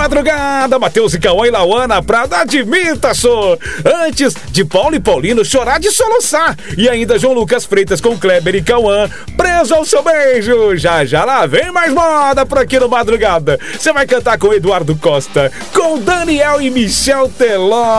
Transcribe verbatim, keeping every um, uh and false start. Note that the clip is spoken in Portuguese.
madrugada, Matheus e Cauã e Lauana Prada, admita, só. Antes de Paulo e Paulino chorar de soluçar. E ainda João Lucas Freitas com Kleber e Cauã, preso ao seu beijo. Já já lá vem mais moda por aqui no Madrugada. Você vai cantar com Eduardo Costa, com Daniel e Michel Teló.